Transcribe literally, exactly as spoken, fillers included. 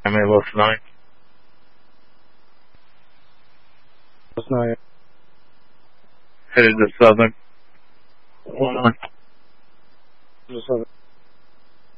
Miami Los nine. Los nine. Headed to Southern. One on.